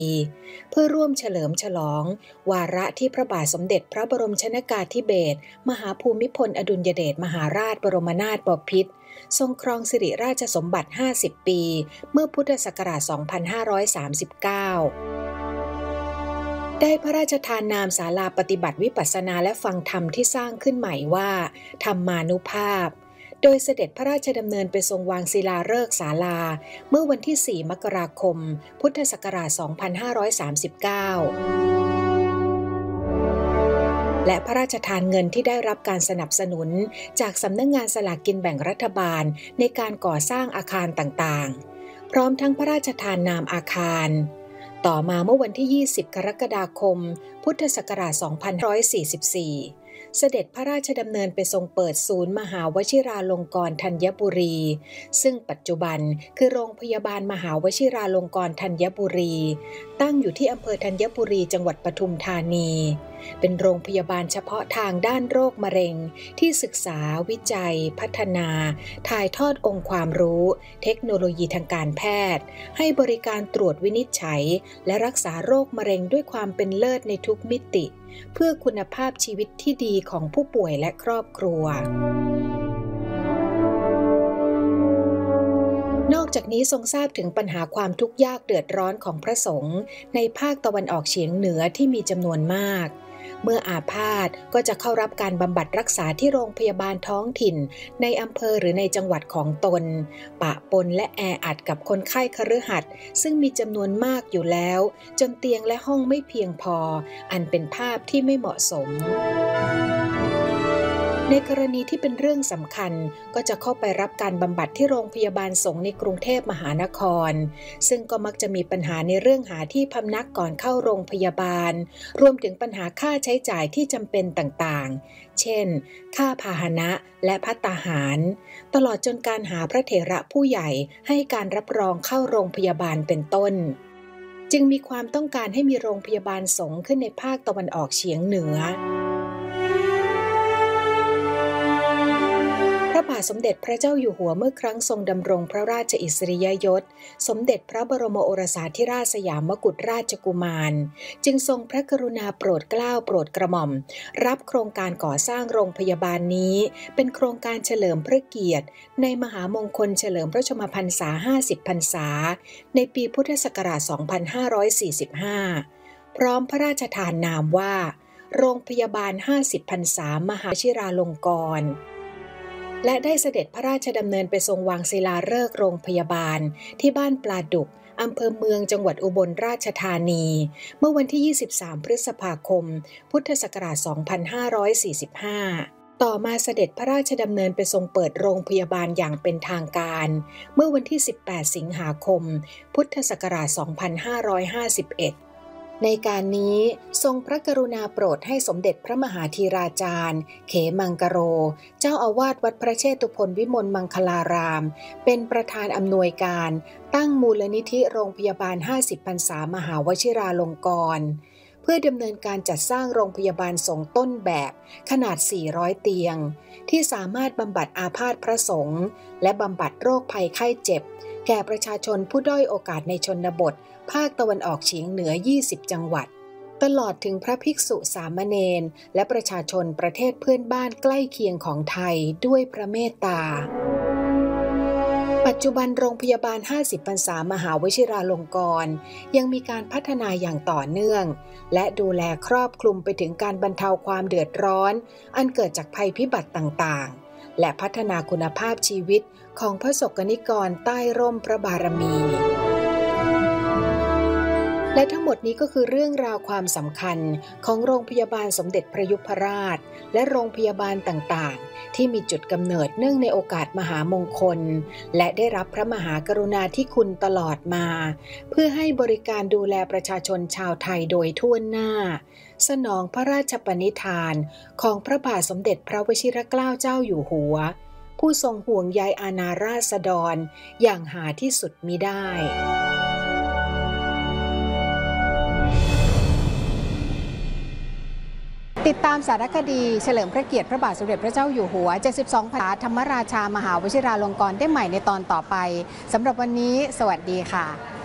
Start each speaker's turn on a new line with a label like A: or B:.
A: เพื่อร่วมเฉลิมฉลองวาระที่พระบาทสมเด็จพระบรมชนกาธิเบศรมหาภูมิพลอดุลยเดชมหาราชบรมนาถบพิตรทรงครองสิริราชสมบัติ50 ปีเมื่อพุทธศักราช 2539 ได้พระราชทานนามศาลาปฏิบัติวิปัสสนาและฟังธรรมที่สร้างขึ้นใหม่ว่าธรรมานุภาพโดยเสด็จพระราชดำเนินไปทรงวางศิลาฤกษ์ศาลาเมื่อวันที่ 4 มกราคม พุทธศักราช 2539 และพระราชทานเงินที่ได้รับการสนับสนุนจากสำนักงานสลากกินแบ่งรัฐบาลในการก่อสร้างอาคารต่างๆพร้อมทั้งพระราชทานนามอาคารต่อมาเมื่อวันที่ 20 กรกฎาคม พุทธศักราช 2544เสด็จพระราชดำเนินไปทรงเปิดศูนย์มหาวชิราลงกรณ์ธัญบุรีซึ่งปัจจุบันคือโรงพยาบาลมหาวชิราลงกรณ์ธัญบุรีตั้งอยู่ที่อำเภอธัญบุรีจังหวัดปทุมธานีเป็นโรงพยาบาลเฉพาะทางด้านโรคมะเร็งที่ศึกษาวิจัยพัฒนาถ่ายทอดองค์ความรู้เทคโนโลยีทางการแพทย์ให้บริการตรวจวินิจฉัยและรักษาโรคมะเร็งด้วยความเป็นเลิศในทุกมิติเพื่อคุณภาพชีวิตที่ดีของผู้ป่วยและครอบครัวนอกจากนี้ทรงทราบถึงปัญหาความทุกข์ยากเดือดร้อนของพระสงฆ์ในภาคตะวันออกเฉียงเหนือที่มีจำนวนมากเมื่ออาพาธก็จะเข้ารับการบำบัดรักษาที่โรงพยาบาลท้องถิ่นในอำเภอหรือในจังหวัดของตนปะปนและแออัดกับคนไข้คฤหัสถ์ซึ่งมีจำนวนมากอยู่แล้วจนเตียงและห้องไม่เพียงพออันเป็นภาพที่ไม่เหมาะสมในกรณีที่เป็นเรื่องสำคัญก็จะเข้าไปรับการบำบัดที่โรงพยาบาลสงฆ์ในกรุงเทพมหานครซึ่งก็มักจะมีปัญหาในเรื่องหาที่พำนักก่อนเข้าโรงพยาบาลรวมถึงปัญหาค่าใช้จ่ายที่จำเป็นต่างๆเช่นค่าพาหนะและภัตตาหารตลอดจนการหาพระเถระผู้ใหญ่ให้การรับรองเข้าโรงพยาบาลเป็นต้นจึงมีความต้องการให้มีโรงพยาบาลสงฆ์ขึ้นในภาคตะวันออกเฉียงเหนือพระบาทสมเด็จพระเจ้าอยู่หัวเมื่อครั้งทรงดำรงพระราชอิสริยยศสมเด็จพระบรมโอรสาธิราชสยามกุฎราชกุมารจึงทรงพระกรุณาโปรดเกล้าโปรดกระหม่อมรับโครงการก่อสร้างโรงพยาบาลนี้เป็นโครงการเฉลิมพระเกียรติในมหามงคลเฉลิมพระชนมพรรษา50 พรรษาในปีพุทธศักราช 2545 พร้อมพระราชทานนามว่าโรงพยาบาล50 พรรษามหาวชิราลงกรณ์และได้เสด็จพระราชดำเนินไปทรงวางศิลาฤกษ์โรงพยาบาลที่บ้านปลาดุกอำเภอเมืองจังหวัดอุบลราชธานีเมื่อวันที่ 23 พฤษภาคม พุทธศักราช 2545 ต่อมาเสด็จพระราชดำเนินไปทรงเปิดโรงพยาบาลอย่างเป็นทางการเมื่อวันที่ 18 สิงหาคม พุทธศักราช 2551ในการนี้ทรงพระกรุณาโปรดให้สมเด็จพระมหาธีราจารย์เขมังกโรเจ้าอาวาสวัดพระเชตุพนวิมลมังคลารามเป็นประธานอำนวยการตั้งมูลนิธิโรงพยาบาล50 พรรษามหาวชิราลงกรณ์เพื่อดำเนินการจัดสร้างโรงพยาบาลสงฆ์ต้นแบบขนาด 400 เตียงที่สามารถบำบัดอาพาธพระสงฆ์และบำบัดโรคภัยไข้เจ็บแก่ประชาชนผู้ด้อยโอกาสในชนบทภาคตะวันออกเฉียงเหนือ 20 จังหวัดตลอดถึงพระภิกษุสามเณรและประชาชนประเทศเพื่อนบ้านใกล้เคียงของไทยด้วยพระเมตตาปัจจุบันโรงพยาบาล50 พรรษามหาวชิราลงกรณ์ยังมีการพัฒนาอย่างต่อเนื่องและดูแลครอบคลุมไปถึงการบรรเทาความเดือดร้อนอันเกิดจากภัยพิบัติต่างๆและพัฒนาคุณภาพชีวิตของพระสกนิกรใต้ร่มพระบารมีและทั้งหมดนี้ก็คือเรื่องราวความสำคัญของโรงพยาบาลสมเด็จพระยุพราชและโรงพยาบาลต่างๆที่มีจุดกำเนิดเนื่องในโอกาสมหามงคลและได้รับพระมหากรุณาธิคุณตลอดมาเพื่อให้บริการดูแลประชาชนชาวไทยโดยทั่วหน้าสนองพระราชปณิธานของพระบาทสมเด็จพระวชิรเกล้าเจ้าอยู่หัวผู้ทรงห่วงใยอาณาราษฎรอย่างหาที่สุดมิได้ติดตามสารคดีเฉลิมพระเกียรติพระบาทสมเด็จพระเจ้าอยู่หัว 72 พรรษาธรรมราชามหาวชิราลงกรณ์ได้ใหม่ในตอนต่อไปสำหรับวันนี้สวัสดีค่ะ